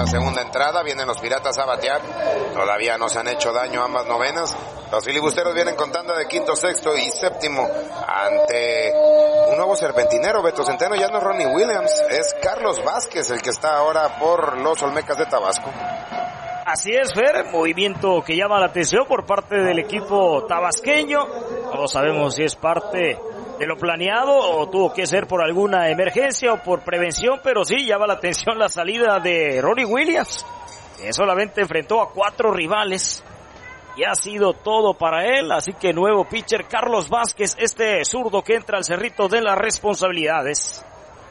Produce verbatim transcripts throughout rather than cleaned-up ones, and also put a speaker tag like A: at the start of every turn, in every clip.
A: segunda entrada, vienen los Piratas a batear, todavía no se han hecho daño ambas novenas. Los filibusteros vienen con tanda de quinto, sexto y séptimo ante un nuevo serpentinero, Beto Centeno. Ya no es Ronnie Williams, es Carlos Vázquez el que está ahora por los Olmecas de Tabasco.
B: Así es, Fer, movimiento que llama la atención por parte del equipo tabasqueño. No sabemos si es parte de lo planeado o tuvo que ser por alguna emergencia o por prevención, pero sí llama la atención la salida de Ronnie Williams, que solamente enfrentó a cuatro rivales y ha sido todo para él. Así que nuevo pitcher Carlos Vázquez, este zurdo que entra al cerrito de las responsabilidades.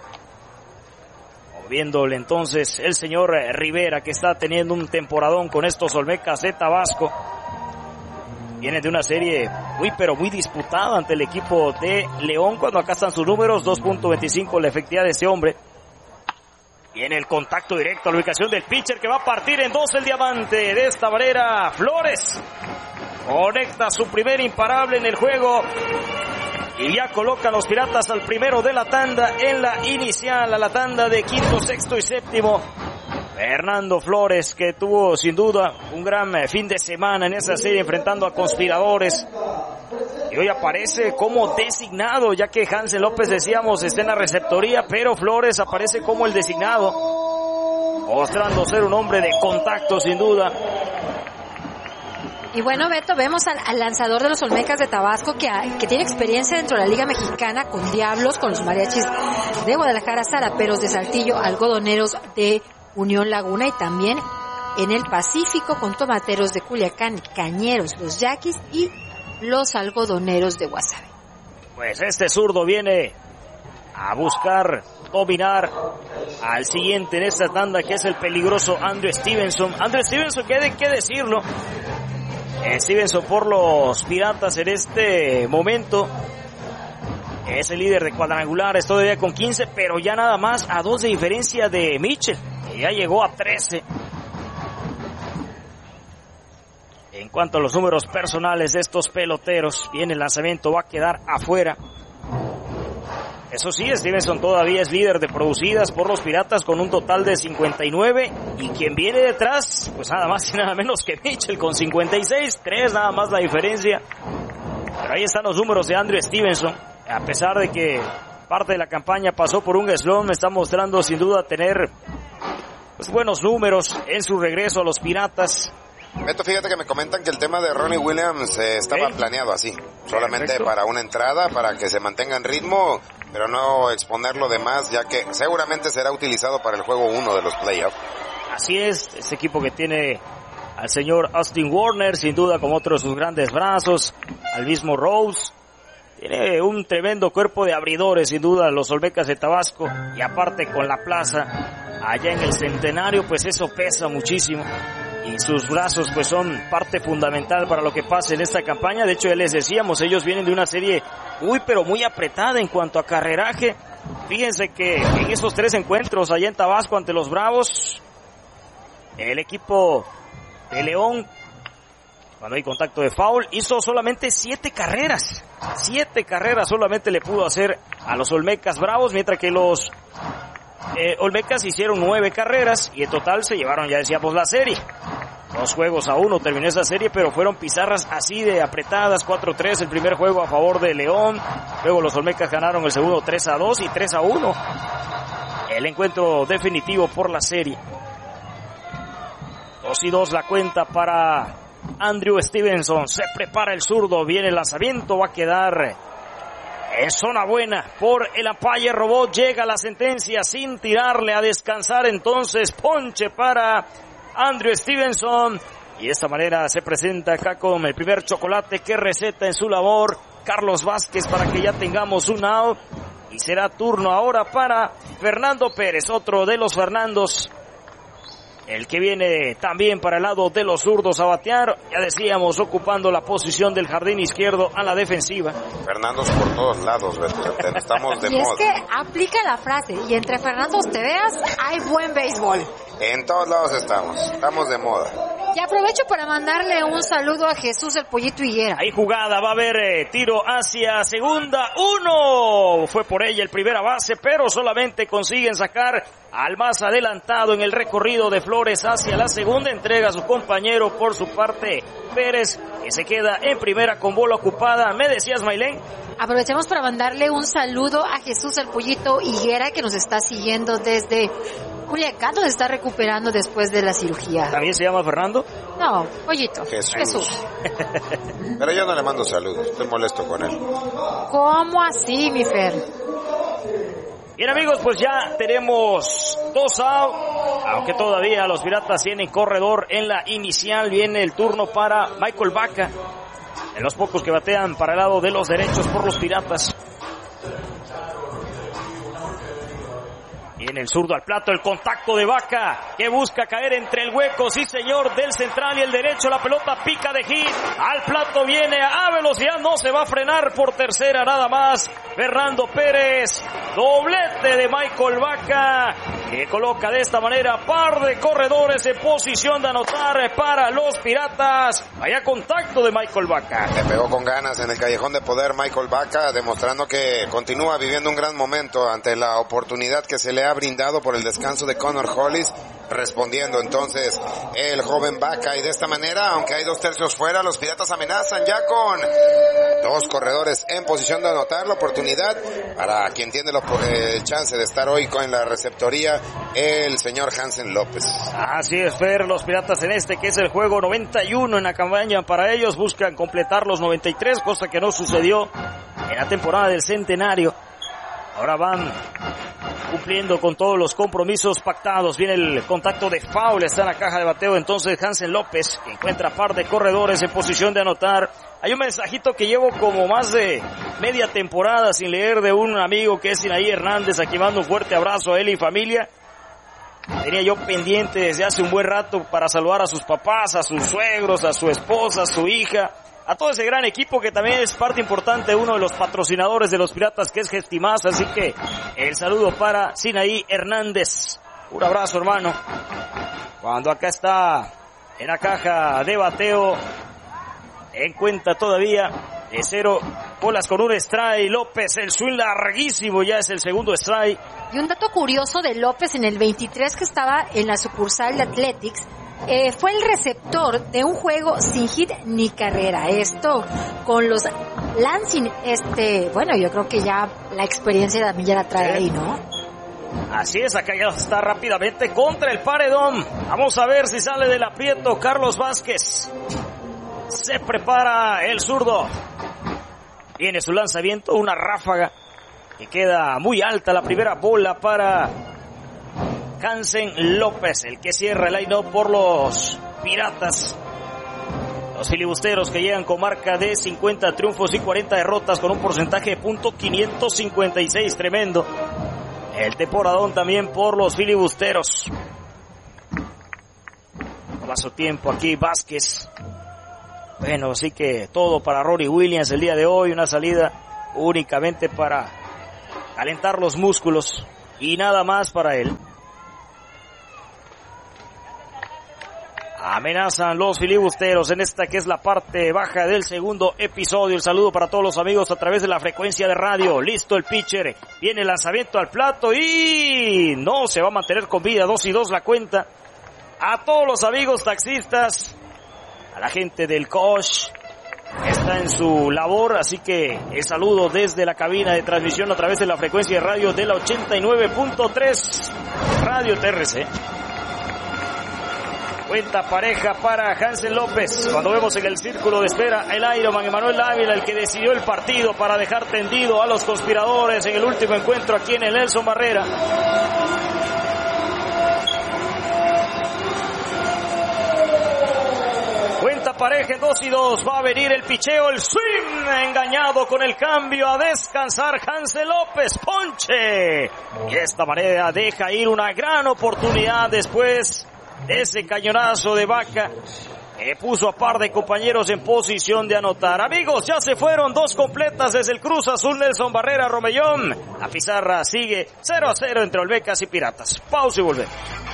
B: Viéndole entonces el señor Rivera, que está teniendo un temporadón con estos Olmecas de Tabasco. Viene de una serie muy pero muy disputada ante el equipo de León, cuando acá están sus números, dos punto veinticinco la efectividad de este hombre. Viene el contacto directo a la ubicación del pitcher, que va a partir en dos el diamante. De esta manera Flores conecta su primer imparable en el juego. Y ya colocan los Piratas al primero de la tanda en la inicial, a la tanda de quinto, sexto y séptimo. Fernando Flores, que tuvo sin duda un gran fin de semana en esa serie enfrentando a conspiradores. Y hoy aparece como designado, ya que Hansen López, decíamos, está en la receptoría, pero Flores aparece como el designado, mostrando ser un hombre de contacto sin duda.
C: Y bueno, Beto, vemos al, al lanzador de los Olmecas de Tabasco que, que tiene experiencia dentro de la Liga Mexicana con Diablos, con los Mariachis de Guadalajara, Zaraperos de Saltillo, Algodoneros de Unión Laguna y también en el Pacífico con Tomateros de Culiacán, Cañeros, los Yaquis y los Algodoneros de Guasave.
B: Pues este zurdo viene a buscar dominar al siguiente en esta tanda, que es el peligroso Andrew Stevenson. Andrew Stevenson, que hay que decirlo, Stevenson por los Piratas en este momento es el líder de cuadrangulares, todavía con quince, pero ya nada más a dos de diferencia de Mitchell, que ya llegó a trece. En cuanto a los números personales de estos peloteros, bien, el lanzamiento va a quedar afuera. Eso sí, Stevenson todavía es líder de producidas por los Piratas con un total de cincuenta y nueve, y quien viene detrás, pues nada más y nada menos que Mitchell con cincuenta y seis, tres nada más la diferencia. Pero ahí están los números de Andrew Stevenson. A pesar de que parte de la campaña pasó por un slump, me está mostrando sin duda tener pues buenos números en su regreso a los Piratas.
A: Beto, fíjate que me comentan que el tema de Ronnie Williams eh, estaba ¿Sí? planeado así, solamente Perfecto. para una entrada, para que se mantenga en ritmo, pero no exponerlo de más, ya que seguramente será utilizado para el juego uno de los playoffs.
B: Así es, este equipo que tiene al señor Austin Warner, sin duda como otro de sus grandes brazos, al mismo Rose. Tiene un tremendo cuerpo de abridores, sin duda, los Olmecas de Tabasco, y aparte con la plaza allá en el Centenario, pues eso pesa muchísimo. Y sus brazos pues son parte fundamental para lo que pase en esta campaña. De hecho, ya les decíamos, ellos vienen de una serie muy pero muy apretada en cuanto a carreraje. Fíjense que en esos tres encuentros allá en Tabasco ante los Bravos, el equipo de León, cuando hay contacto de foul, hizo solamente siete carreras. Siete carreras solamente le pudo hacer a los Olmecas Bravos, mientras que los eh, Olmecas hicieron nueve carreras y en total se llevaron, ya decíamos, la serie. Dos juegos a uno terminó esa serie, pero fueron pizarras así de apretadas. cuatro tres el primer juego a favor de León. Luego los Olmecas ganaron el segundo tres a dos y tres a uno. El encuentro definitivo por la serie. dos y dos la cuenta para Andrew Stevenson. Se prepara el zurdo, viene el lanzamiento, va a quedar en zona buena por el umpire robot. Llega la sentencia sin tirarle, a descansar entonces. Ponche para Andrew Stevenson, y de esta manera se presenta acá con el primer chocolate que receta en su labor Carlos Vázquez, para que ya tengamos un out, y será turno ahora para Fernando Pérez, otro de los Fernandos, el que viene también para el lado de los zurdos a batear, ya decíamos, ocupando la posición del jardín izquierdo a la defensiva.
A: Fernandos por todos lados, Beto, estamos de
C: y
A: moda.
C: Es que aplica la frase, y entre Fernandos te veas, hay buen béisbol.
A: En todos lados estamos, estamos de moda.
C: Y aprovecho para mandarle un saludo a Jesús el Pollito Higuera.
B: Hay jugada, va a haber eh, tiro hacia segunda, uno. Fue por ella el primera base, pero solamente consiguen sacar al más adelantado en el recorrido de Flores hacia la segunda. Entrega a su compañero por su parte Pérez, que se queda en primera con bola ocupada. ¿Me decías, Maylén?
C: Aprovechemos para mandarle un saludo a Jesús el Pollito Higuera, que nos está siguiendo desde Culiacán, donde está recuperando después de la cirugía.
B: ¿También se llama Fernando?
C: No, Pollito.
A: Jesús.
C: Jesús.
A: Pero yo no le mando saludos, estoy molesto con él.
C: ¿Cómo así, mi Fer?
B: Bien, amigos, pues ya tenemos dos out, aunque todavía los Piratas tienen corredor en la inicial. Viene el turno para Michael Vaca, de los pocos que batean para el lado de los derechos por los Piratas. Viene el zurdo al plato, el contacto de Vaca, que busca caer entre el hueco, sí señor, del central y el derecho. La pelota pica de hit, al plato viene a velocidad, no se va a frenar por tercera nada más. Fernando Pérez, doblete de Michael Vaca, que coloca de esta manera par de corredores en posición de anotar para los Piratas. Vaya contacto de Michael Vaca.
A: Le pegó con ganas en el callejón de poder Michael Vaca, demostrando que continúa viviendo un gran momento ante la oportunidad que se le ha brindado por el descanso de Connor Hollis, respondiendo entonces el joven Vaca, y de esta manera, aunque hay dos tercios fuera, los Piratas amenazan ya con dos corredores en posición de anotar. La oportunidad para quien tiene la, el chance de estar hoy con la receptoría, el señor Hansen López.
B: Así es, Fer, los Piratas en este que es el juego noventa y uno en la campaña para ellos, buscan completar los noventa y tres, cosa que no sucedió en la temporada del centenario. Ahora van cumpliendo con todos los compromisos pactados. Viene el contacto de foul, está en la caja de bateo entonces Hansen López, que encuentra par de corredores en posición de anotar. Hay un mensajito que llevo como más de media temporada sin leer, de un amigo que es Sinaí Hernández, a quien mando un fuerte abrazo a él y familia. Tenía yo pendiente desde hace un buen rato para saludar a sus papás, a sus suegros, a su esposa, a su hija, a todo ese gran equipo que también es parte importante de uno de los patrocinadores de los Piratas, que es Gestimás. Así que el saludo para Sinaí Hernández. Un abrazo, hermano. Cuando acá está en la caja de bateo, en cuenta todavía de cero bolas con un strike. López, el swing larguísimo, ya es el segundo strike.
C: Y un dato curioso de López, en el veintitrés que estaba en la sucursal de Athletics, Eh, fue el receptor de un juego sin hit ni carrera. Esto con los Lansing, este, bueno, yo creo que ya la experiencia también ya la trae ahí, ¿no?
B: Así es, acá ya está rápidamente contra el paredón. Vamos a ver si sale del aprieto Carlos Vázquez. Se prepara el zurdo. Viene su lanzamiento, una ráfaga que queda muy alta. La primera bola para Hansen López, el que cierra el line-up por los Piratas. Los filibusteros que llegan con marca de cincuenta triunfos y cuarenta derrotas, con un porcentaje de punto quinientos cincuenta y seis, tremendo. El temporadón también por los filibusteros. Toma su tiempo aquí Vázquez. Bueno, así que todo para Rory Williams el día de hoy, una salida únicamente para calentar los músculos y nada más para él. Amenazan los filibusteros en esta que es la parte baja del segundo episodio. El saludo para todos los amigos a través de la frecuencia de radio. Listo el pitcher. Viene el lanzamiento al plato y no se va a mantener con vida. Dos y dos la cuenta. A todos los amigos taxistas, a la gente del Coach, está en su labor, así que el saludo desde la cabina de transmisión a través de la frecuencia de radio de la ochenta y nueve punto tres Radio T R C. Cuenta pareja para Hansen López. Cuando vemos en el círculo de espera el Ironman Emanuel Ávila, el que decidió el partido para dejar tendido a los conspiradores en el último encuentro aquí en el Nelson Barrera. Cuenta pareja en dos y dos. Va a venir el picheo, el swing engañado con el cambio. A descansar Hansen López. Ponche. Y de esta manera deja ir una gran oportunidad después de ese cañonazo de Vaca, que puso a par de compañeros en posición de anotar. Amigos, ya se fueron dos completas desde el Cruz Azul Nelson Barrera Romellón. La pizarra sigue cero a cero entre Olmecas y Piratas. Pausa y volvemos.